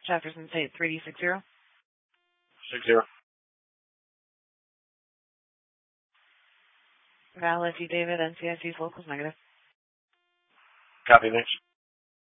Jefferson State 3D60. 60. Valid, David, NCIC's locals negative. Copy, next.